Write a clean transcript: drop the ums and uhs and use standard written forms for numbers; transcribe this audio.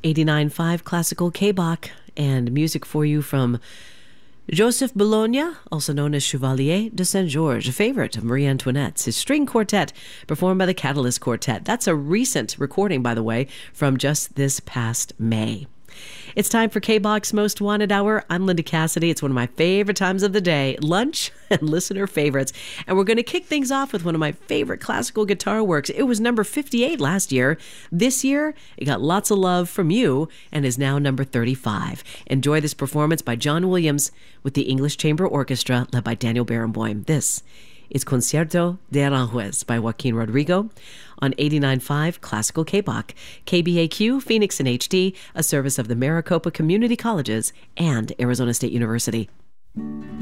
89.5 Classical K-Bach, and music for you from Joseph Bologna, also known as Chevalier de Saint-Georges, a favorite of Marie Antoinette's, his string quartet performed by the Catalyst Quartet. That's a recent recording, by the way, from just this past May. It's time for K-Bach's Most Wanted Hour. I'm Linda Cassidy. It's one of my favorite times of the day, lunch and listener favorites. And we're going to kick things off with one of my favorite classical guitar works. It was number 58 last year. This year, it got lots of love from you and is now number 35. Enjoy this performance by John Williams with the English Chamber Orchestra led by Daniel Barenboim. This is Concierto de Aranjuez by Joaquin Rodrigo on 89.5 Classical K-Bach, KBAQ, Phoenix in HD, a service of the Maricopa Community Colleges and Arizona State University.